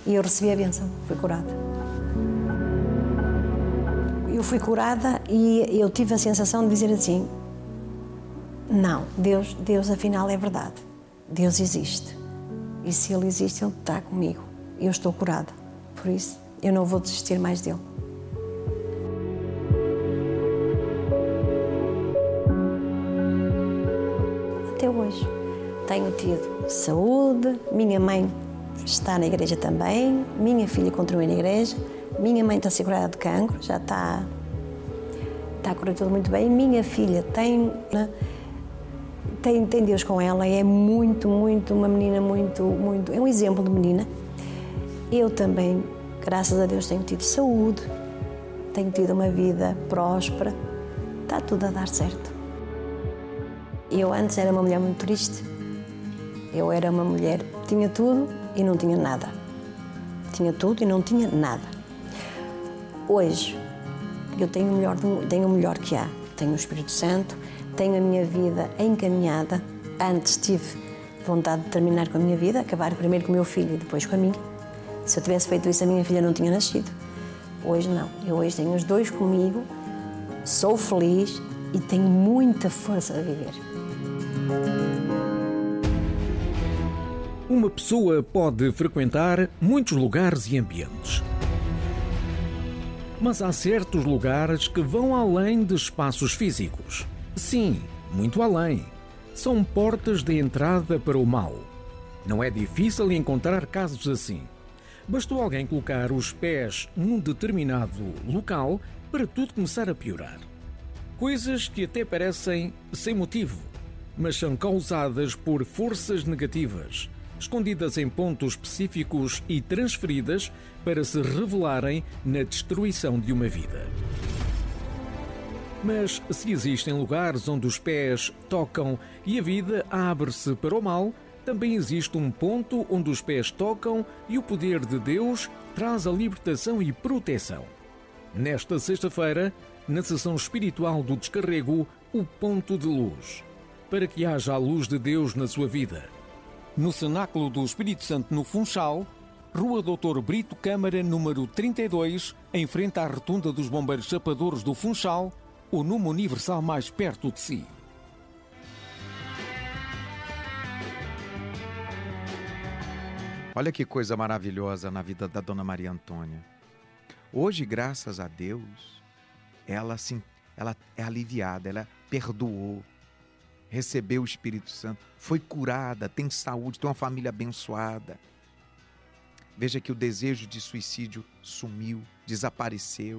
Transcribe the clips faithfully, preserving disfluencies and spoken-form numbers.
E eu recebi a bênção, fui curada. Eu fui curada e eu tive a sensação de dizer assim, não, Deus, Deus afinal é verdade. Deus existe. E se Ele existe, Ele está comigo. Eu estou curada. Por isso, eu não vou desistir mais dele. Até hoje. Tenho tido saúde, minha mãe está na igreja também, minha filha continua na igreja, minha mãe está curada de cancro, já está, está a correr tudo muito bem. Minha filha tem, tem, tem Deus com ela, é muito, muito, uma menina muito, muito, é um exemplo de menina. Eu também, graças a Deus, tenho tido saúde, tenho tido uma vida próspera, está tudo a dar certo. Eu antes era uma mulher muito triste, eu era uma mulher que tinha tudo e não tinha nada. Tinha tudo e não tinha nada. Hoje, eu tenho o melhor, tenho o melhor que há. Tenho o Espírito Santo, tenho a minha vida encaminhada. Antes tive vontade de terminar com a minha vida, acabar primeiro com o meu filho e depois com a minha. Se eu tivesse feito isso, a minha filha não tinha nascido. Hoje não. Eu hoje tenho os dois comigo, sou feliz e tenho muita força a viver. Uma pessoa pode frequentar muitos lugares e ambientes. Mas há certos lugares que vão além de espaços físicos. Sim, muito além. São portas de entrada para o mal. Não é difícil encontrar casos assim. Bastou alguém colocar os pés num determinado local para tudo começar a piorar. Coisas que até parecem sem motivo, mas são causadas por forças negativas, escondidas em pontos específicos e transferidas para se revelarem na destruição de uma vida. Mas se existem lugares onde os pés tocam e a vida abre-se para o mal, também existe um ponto onde os pés tocam e o poder de Deus traz a libertação e proteção. Nesta sexta-feira, na sessão espiritual do Descarrego, o Ponto de Luz, para que haja a luz de Deus na sua vida. No Cenáculo do Espírito Santo, no Funchal, Rua doutor Brito Câmara, número trinta e dois, em frente à Rotunda dos Bombeiros Chapadores do Funchal, o Numa Universal mais perto de si. Olha que coisa maravilhosa na vida da Dona Maria Antônia. Hoje, graças a Deus, ela, sim, ela é aliviada, ela perdoou, recebeu o Espírito Santo, foi curada, tem saúde, tem uma família abençoada. Veja que o desejo de suicídio sumiu, desapareceu.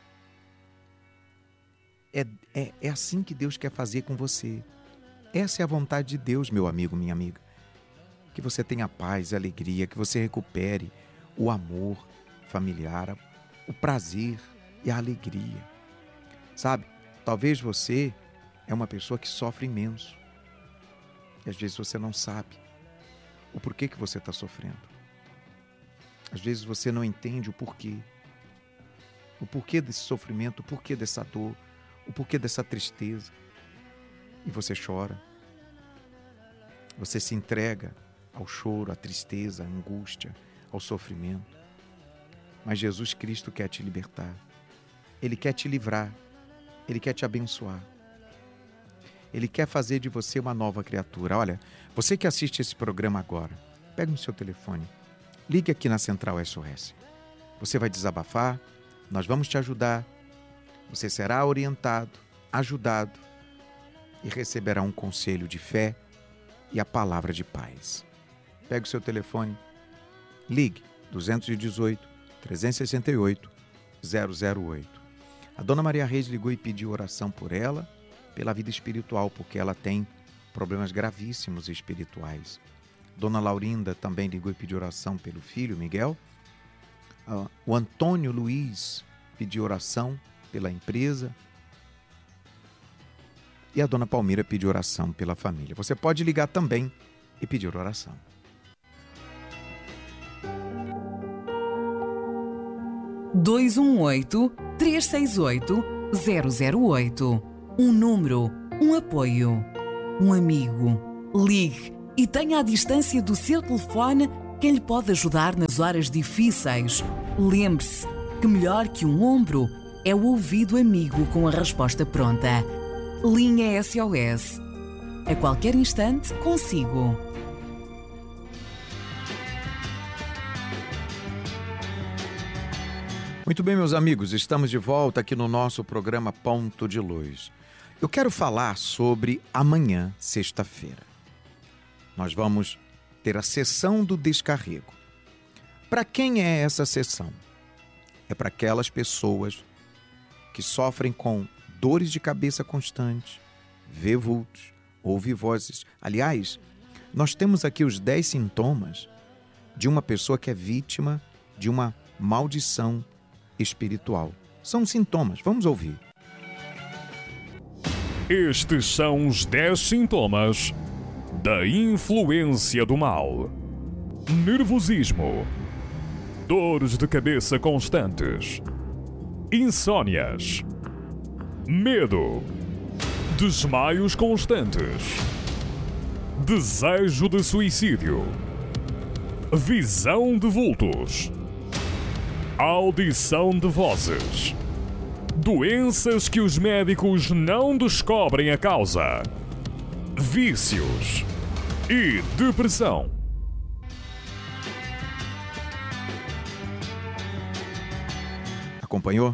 É, é, é assim que Deus quer fazer com você. Essa é a vontade de Deus, meu amigo, minha amiga. Que você tenha paz e alegria, que você recupere o amor familiar, o prazer e a alegria. Sabe, talvez você é uma pessoa que sofre imenso. E às vezes você não sabe o porquê que você está sofrendo. Às vezes você não entende o porquê. O porquê desse sofrimento, o porquê dessa dor, o porquê dessa tristeza. E você chora. Você se entrega ao choro, à tristeza, à angústia, ao sofrimento. Mas Jesus Cristo quer te libertar. Ele quer te livrar. Ele quer te abençoar. Ele quer fazer de você uma nova criatura. Olha, você que assiste esse programa agora, pega no seu telefone, ligue aqui na Central S O S. Você vai desabafar, nós vamos te ajudar. Você será orientado, ajudado e receberá um conselho de fé e a palavra de paz. Pega o seu telefone, ligue dois um oito, três seis oito, zero zero oito. A Dona Maria Reis ligou e pediu oração por ela, pela vida espiritual, porque ela tem problemas gravíssimos espirituais. Dona Laurinda também ligou e pediu oração pelo filho, Miguel. O Antônio Luiz pediu oração pela empresa. E a Dona Palmira pediu oração pela família. Você pode ligar também e pedir oração. dois um oito, três seis oito, zero zero oito. Um número, um apoio, um amigo. Ligue e tenha à distância do seu telefone quem lhe pode ajudar nas horas difíceis. Lembre-se que melhor que um ombro é o ouvido amigo com a resposta pronta. Linha S O S. A qualquer instante, consigo. Muito bem, meus amigos, estamos de volta aqui no nosso programa Ponto de Luz. Eu quero falar sobre amanhã, sexta-feira. Nós vamos ter a sessão do descarrego. Para quem é essa sessão? É para aquelas pessoas que sofrem com dores de cabeça constantes, vê vultos, ouve vozes. Aliás, nós temos aqui os dez sintomas de uma pessoa que é vítima de uma maldição espiritual. São sintomas, vamos ouvir. Estes são os dez sintomas da influência do mal: nervosismo, dores de cabeça constantes, insônias, medo, desmaios constantes, desejo de suicídio, visão de vultos, audição de vozes, doenças que os médicos não descobrem a causa, vícios e depressão. Acompanhou?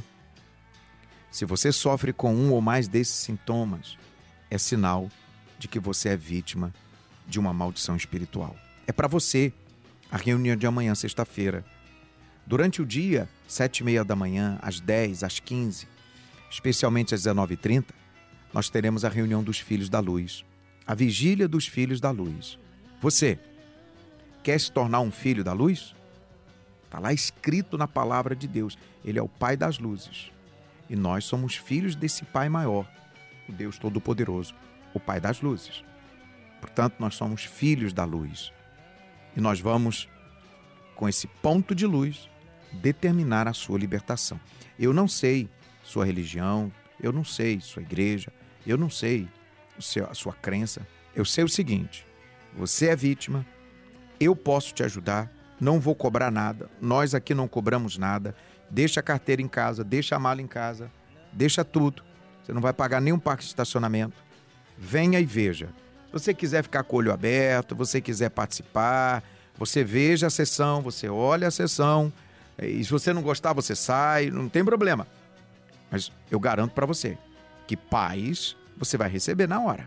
Se você sofre com um ou mais desses sintomas, é sinal de que você é vítima de uma maldição espiritual. É para você a reunião de amanhã, sexta-feira. Durante o dia, sete e meia da manhã, às dez, às quinze, especialmente às dezenove e trinta, nós teremos a reunião dos Filhos da Luz, a vigília dos Filhos da Luz. Você quer se tornar um filho da luz? Está lá escrito na palavra de Deus. Ele é o Pai das luzes. E nós somos filhos desse Pai maior, o Deus Todo-Poderoso, o Pai das luzes. Portanto, nós somos filhos da luz. E nós vamos, com esse ponto de luz, determinar a sua libertação. Eu não sei sua religião, eu não sei sua igreja, eu não sei o seu, a sua crença. Eu sei o seguinte: você é vítima, eu posso te ajudar, não vou cobrar nada, nós aqui não cobramos nada. Deixa a carteira em casa, deixa a mala em casa, deixa tudo. Você não vai pagar nenhum parque de estacionamento. Venha e veja. Se você quiser ficar com o olho aberto, você quiser participar, você veja a sessão, você olha a sessão. E se você não gostar, você sai, não tem problema. Mas eu garanto para você que paz você vai receber na hora.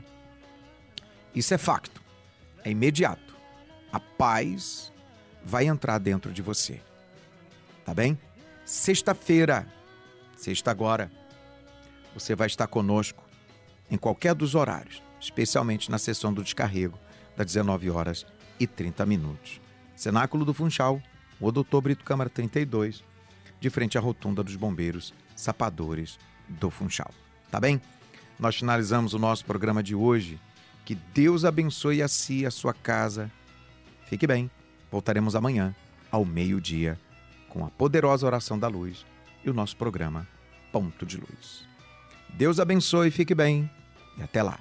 Isso é facto, é imediato. A paz vai entrar dentro de você. Tá bem? Sexta-feira, sexta agora, você vai estar conosco em qualquer dos horários, especialmente na sessão do descarrego, das dezenove horas e trinta minutos. Cenáculo do Funchal, o doutor Brito Câmara trinta e dois, de frente à rotunda dos bombeiros sapadores do Funchal. Tá bem? Nós finalizamos o nosso programa de hoje. Que Deus abençoe a si e a sua casa. Fique bem. Voltaremos amanhã, ao meio-dia, com a poderosa oração da luz e o nosso programa Ponto de Luz. Deus abençoe, fique bem e até lá.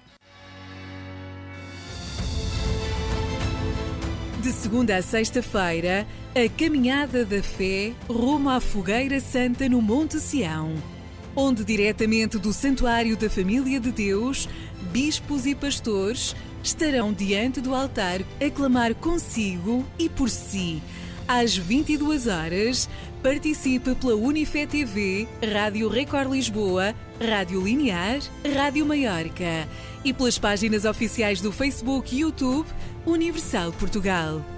De segunda a sexta-feira, a Caminhada da Fé rumo à Fogueira Santa no Monte Sião, onde diretamente do Santuário da Família de Deus, bispos e pastores estarão diante do altar a clamar consigo e por si. Às vinte e duas horas, participe pela Unifé T V, Rádio Record Lisboa, Rádio Linear, Rádio Maiorca e pelas páginas oficiais do Facebook e YouTube Universal Portugal.